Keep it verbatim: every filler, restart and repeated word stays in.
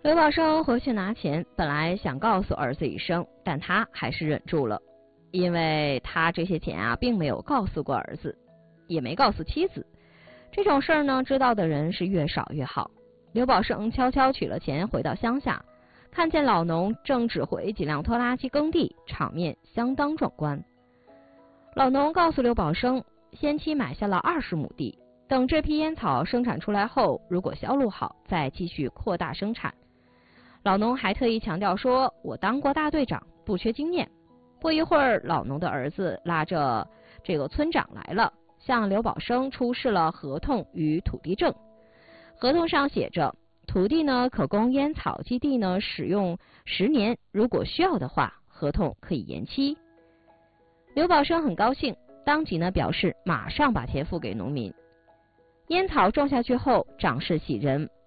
刘宝生回去拿钱，本来想告诉儿子一声，但他还是忍住了，因为他这些钱啊，并没有告诉过儿子，也没告诉妻子。这种事儿呢，知道的人是越少越好。刘宝生悄悄取了钱，回到乡下，看见老农正指挥几辆拖拉机耕地，场面相当壮观。老农告诉刘宝生，先期买下了二十亩地，等这批烟草生产出来后，如果销路好，再继续扩大生产。老农还特意强调说，我当过大队长，不缺经验。不一会儿，老农的儿子拉着这个村长来了，向刘宝生出示了合同与土地证。合同上写着，土地呢可供烟草基地呢使用十年，如果需要的话，合同可以延期。刘宝生很高兴，当即呢表示马上把钱付给农民。烟草种下去后，长势喜人，